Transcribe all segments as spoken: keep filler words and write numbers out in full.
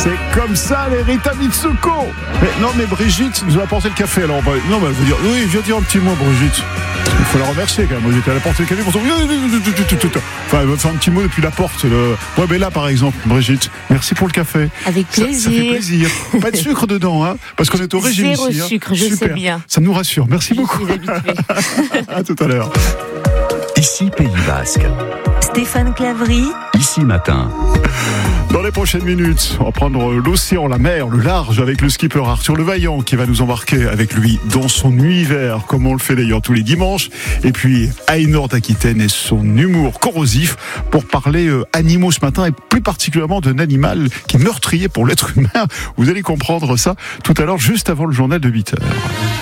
C'est comme ça les Rita Mitsuko. Mais non mais Brigitte nous a apporté le café alors. Bah, non mais elle veut dire, oui viens dire un petit mot Brigitte. Il faut la remercier quand même. Brigitte, elle a apporté le café pour son... Enfin elle va faire un petit mot depuis la porte. Le... Ouais mais là par exemple Brigitte, merci pour le café. Avec plaisir. Ça, ça fait plaisir. Pas de sucre dedans hein, parce qu'on est au régime Zéro ici. Zéro sucre, hein. je Super. sais bien. Ça nous rassure. Merci je beaucoup. Suis habituée. À tout à l'heure. Ici Pays Basque. Stéphane Clavry. Ici Matin. Dans les prochaines minutes, on va prendre l'océan, la mer, le large avec le skipper Arthur Levaillant qui va nous embarquer avec lui dans son univers, comme on le fait d'ailleurs tous les dimanches. Et puis Aynor d'Aquitaine et son humour corrosif pour parler euh, animaux ce matin et plus particulièrement d'un animal qui est meurtrier pour l'être humain. Vous allez comprendre ça tout à l'heure, juste avant le journal de huit heures.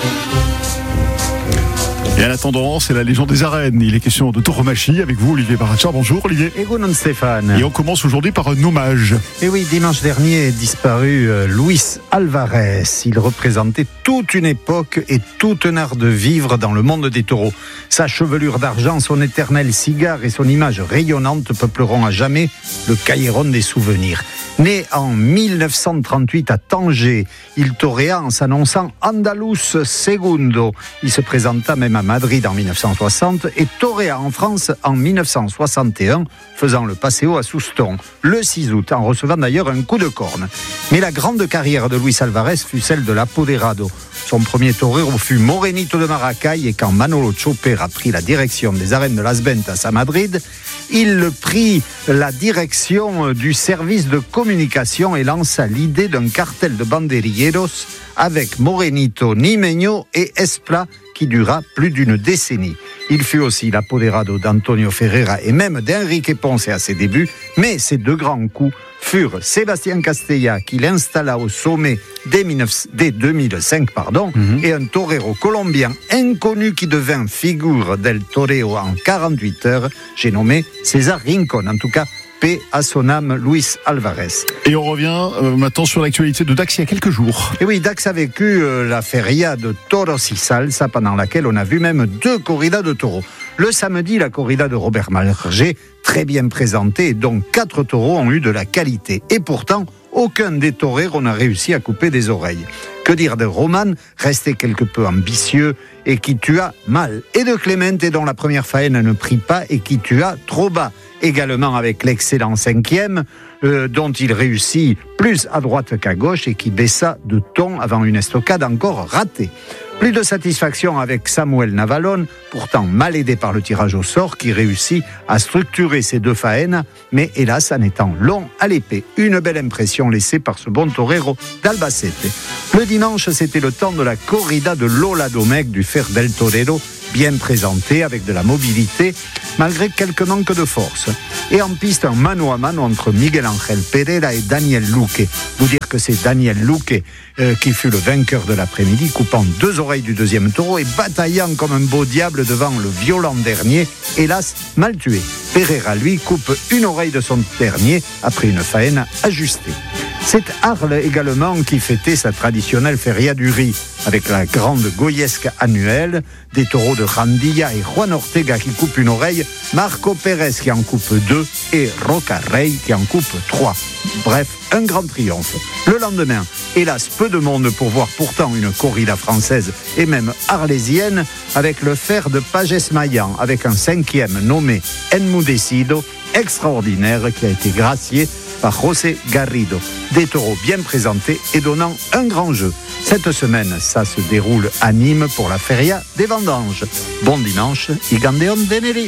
Et en attendant, c'est la légende des arènes. Il est question de tauromachie avec vous, Olivier Barachar. Bonjour, Olivier. Et Gounon Stéphane. Et on commence aujourd'hui par un hommage. Et oui, dimanche dernier est disparu euh, Luis Alvarez. Il représentait toute une époque et tout un art de vivre dans le monde des taureaux. Sa chevelure d'argent, son éternel cigare et son image rayonnante peupleront à jamais le Caïron des souvenirs. Né en mille neuf cent trente-huit à Tanger, il toréa en s'annonçant Andalus Segundo. Il se présenta même à Madrid en mille neuf cent soixante et toréa en France en mille neuf cent soixante et un, faisant le Paseo à Souston, le six août, en recevant d'ailleurs un coup de corne. Mais la grande carrière de Luis Alvarez fut celle de l'Apoderado. Son premier torero fut Morenito de Maracay et quand Manolo Choper a pris la direction des arènes de Las Ventas à Madrid, il prit la direction du service de communication et lança l'idée d'un cartel de banderilleros avec Morenito, Nimeño et Espla qui dura plus d'une décennie. Il fut aussi l'apoderado d'Antonio Ferreira et même d'Enrique Ponce à ses débuts, mais ces deux grands coups furent Sébastien Castella qui l'installa au sommet dès, dès deux mille cinq pardon, mm-hmm. et un torero colombien inconnu qui devint figure del toreo en quarante-huit heures, j'ai nommé César Rincon, en tout cas paix à son âme, Luis Alvarez. Et on revient euh, maintenant sur l'actualité de Dax il y a quelques jours. Et oui, Dax a vécu euh, la feria de Toros y Salsa, pendant laquelle on a vu même deux corridas de taureaux. Le samedi, la corrida de Robert Malhergé, très bien présentée, dont quatre taureaux ont eu de la qualité. Et pourtant, aucun des toreros n'a réussi à couper des oreilles. Que dire de Roman, resté quelque peu ambitieux et qui tua mal. Et de Clemente, dont la première faine ne prit pas et qui tua trop bas. Également avec l'excellent cinquième, euh, dont il réussit plus à droite qu'à gauche et qui baissa de ton avant une estocade encore ratée. Plus de satisfaction avec Samuel Navalone, pourtant mal aidé par le tirage au sort, qui réussit à structurer ses deux faènes, mais hélas en étant long à l'épée. Une belle impression laissée par ce bon torero d'Albacete. Le dimanche, c'était le temps de la corrida de Lola Domecq du Fer del Torero, bien présenté avec de la mobilité, malgré quelques manques de force. Et en piste, un mano à mano entre Miguel Ángel Pereira et Daniel Luque. Vous dire que c'est Daniel Luque euh, qui fut le vainqueur de l'après-midi, coupant deux oreilles du deuxième taureau et bataillant comme un beau diable devant le violent dernier, hélas mal tué. Pereira, lui, coupe une oreille de son dernier après une faène ajustée. C'est Arles également qui fêtait sa traditionnelle feria du riz, avec la grande goyesque annuelle, des taureaux de Randilla et Juan Ortega qui coupent une oreille, Marco Pérez qui en coupe deux et Roca Rey qui en coupe trois. Bref, un grand triomphe. Le lendemain, hélas, peu de monde pour voir pourtant une corrida française et même arlésienne avec le fer de Pages Mayan, avec un cinquième nommé Enmudecido, extraordinaire, qui a été gracié par José Garrido. Des taureaux bien présentés et donnant un grand jeu. Cette semaine, ça se déroule à Nîmes pour la feria des vendanges. Bon dimanche, Igandeon Deneri.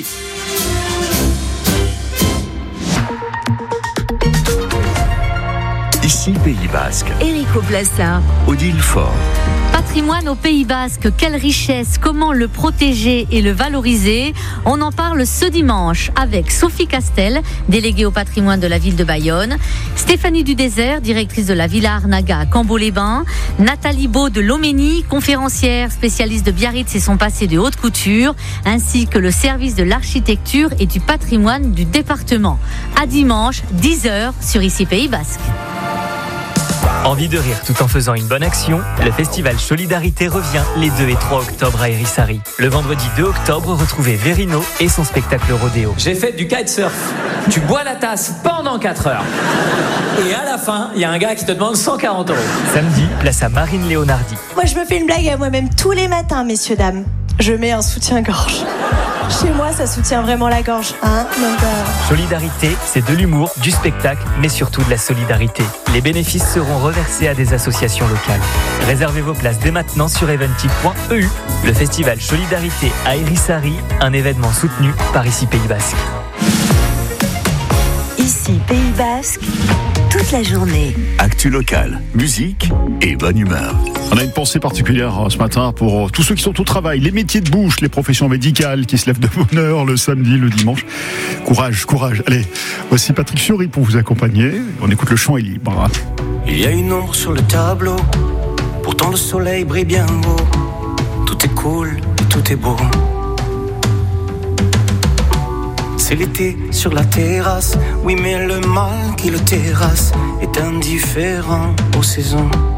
Ici Pays Basque. Érico Plassa. Odile Faure. Patrimoine au Pays Basque, quelle richesse, comment le protéger et le valoriser? On en parle ce dimanche avec Sophie Castel, déléguée au patrimoine de la ville de Bayonne, Stéphanie Dudésert, directrice de la Villa Arnaga à Cambo-les-Bains, Nathalie Beau de Loménie, conférencière, spécialiste de Biarritz et son passé de haute couture, ainsi que le service de l'architecture et du patrimoine du département. À dimanche, dix heures sur Ici Pays Basque. Envie de rire tout en faisant une bonne action? Le festival Solidarité revient les deux et trois octobre à Hérisary. Le vendredi deux octobre, retrouvez Verino et son spectacle rodéo. J'ai fait du kitesurf. Tu bois la tasse pendant quatre heures. Et à la fin, il y a un gars qui te demande cent quarante euros. Samedi, place à Marine Léonardi. Moi, je me fais une blague à moi-même tous les matins, messieurs, dames. Je mets un soutien-gorge. Chez moi, ça soutient vraiment la gorge. Hein Donc, euh... Solidarité, c'est de l'humour, du spectacle, mais surtout de la solidarité. Les bénéfices seront reversés à des associations locales. Réservez vos places dès maintenant sur eventic point e u. Le festival Solidarité à Hérisary, un événement soutenu par Ici Pays Basque. Ici Pays Basque, toute la journée. Actu locale, musique et bonne humeur. On a une pensée particulière ce matin pour tous ceux qui sont au travail, les métiers de bouche, les professions médicales qui se lèvent de bonne heure le samedi, le dimanche. Courage, courage. Allez, voici Patrick Fiori pour vous accompagner. On écoute Le Chant est libre. Il y a une ombre sur le tableau, pourtant le soleil brille bien haut. Tout est cool, tout est beau. C'est l'été sur la terrasse, oui mais le mal qui le terrasse est indifférent aux saisons.